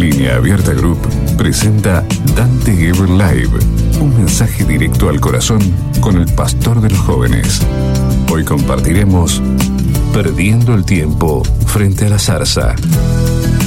Línea Abierta Group presenta Dante Gebel Live, un mensaje directo al corazón con el pastor de los jóvenes. Hoy compartiremos Perdiendo el tiempo frente a la zarza.